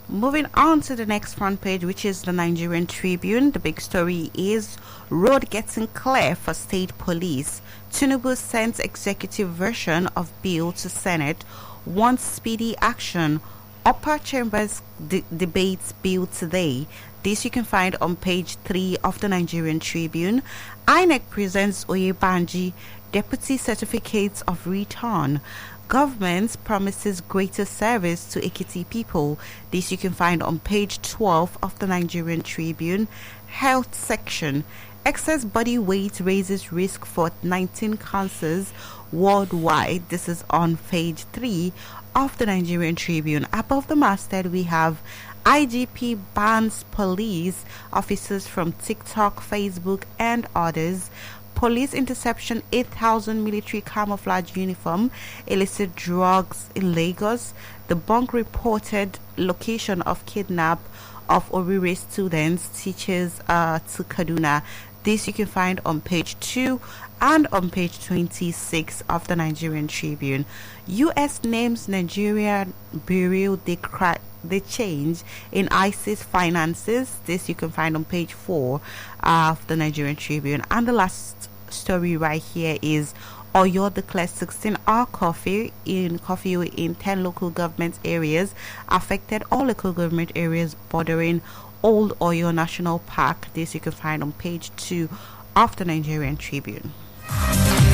Moving on to the next front page, which is the Nigerian Tribune. The big story is road getting clear for state police. Tinubu sends executive version of bill to Senate, wants speedy action. Upper Chambers debates bill today. This you can find on page 3 of the Nigerian Tribune. INEC presents Oyebanji deputy certificates of return. Government promises greater service to Ekiti people. This you can find on page 12 of the Nigerian Tribune. Health section. Excess body weight raises risk for 19 cancers worldwide. This is on page 3 of the Nigerian Tribune. Above the masthead, we have IGP bans police officers from TikTok, Facebook, and others. Police interception 8,000 military camouflage uniform, illicit drugs in Lagos. The bank reported location of kidnap of Orire students, teachers to Kaduna. This you can find on page 2 and on page 26 of the Nigerian Tribune. U.S. names Nigerian Bureau the change in ISIS finances. This you can find on page 4 of the Nigerian Tribune. And the last story right here is Oyo declares 16-hour curfew in 10 local government areas, affected all local government areas bordering Old Oyo National Park. This you can find on page 2 of the Nigerian Tribune.